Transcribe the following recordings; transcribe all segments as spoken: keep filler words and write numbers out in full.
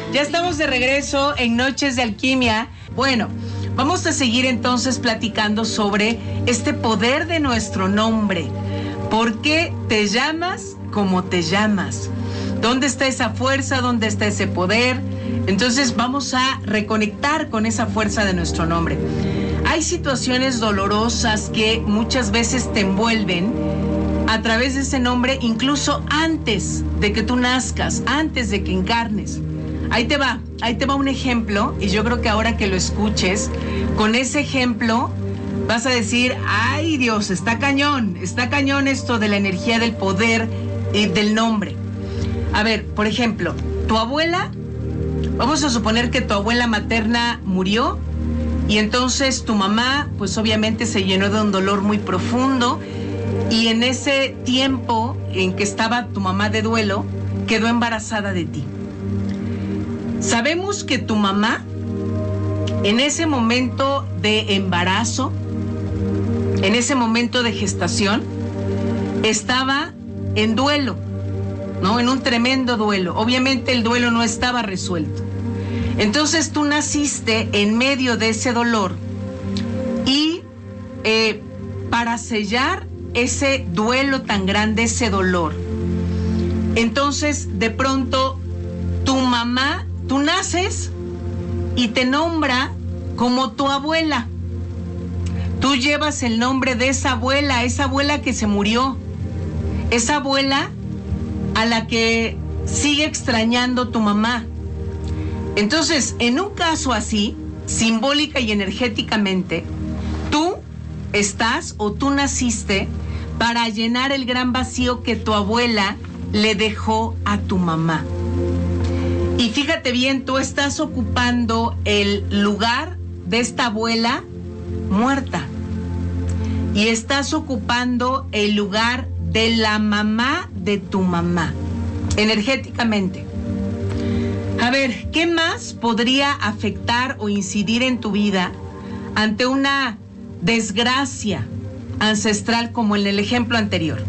Ya estamos de regreso en Noches de Alquimia. Bueno, vamos a seguir entonces platicando sobre este poder de nuestro nombre. ¿Por qué te llamas como te llamas? ¿Dónde está esa fuerza? ¿Dónde está ese poder? Entonces vamos a reconectar con esa fuerza de nuestro nombre. Hay situaciones dolorosas que muchas veces te envuelven a través de ese nombre, incluso antes de que tú nazcas, antes de que encarnes. Ahí te va, ahí te va un ejemplo, y yo creo que ahora que lo escuches, con ese ejemplo vas a decir, ay Dios, está cañón, está cañón esto de la energía del poder y del nombre. A ver, por ejemplo, tu abuela, vamos a suponer que tu abuela materna murió, y entonces tu mamá, pues obviamente se llenó de un dolor muy profundo, y en ese tiempo en que estaba tu mamá de duelo, quedó embarazada de ti. Sabemos que tu mamá, en ese momento de embarazo, en ese momento de gestación, estaba en duelo, ¿no? En un tremendo duelo. Obviamente el duelo no estaba resuelto. Entonces tú naciste en medio de ese dolor y eh, para sellar ese duelo tan grande, ese dolor, entonces de pronto tu mamá, tú naces y te nombra como tu abuela. Tú llevas el nombre de esa abuela, esa abuela que se murió, esa abuela a la que sigue extrañando tu mamá. Entonces, en un caso así, simbólica y energéticamente, tú estás o tú naciste para llenar el gran vacío que tu abuela le dejó a tu mamá. Y fíjate bien, tú estás ocupando el lugar de esta abuela muerta. Y estás ocupando el lugar de la mamá de tu mamá, energéticamente. A ver, ¿qué más podría afectar o incidir en tu vida ante una desgracia ancestral como en el ejemplo anterior?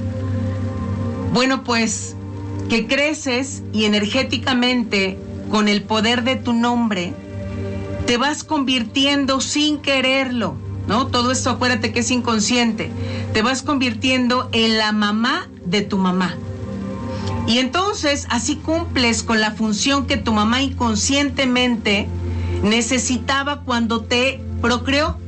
Bueno, pues que creces y energéticamente con el poder de tu nombre te vas convirtiendo sin quererlo, ¿no? Todo esto acuérdate que es inconsciente. Te vas convirtiendo en la mamá de tu mamá. Y entonces así cumples con la función que tu mamá inconscientemente necesitaba cuando te procreó.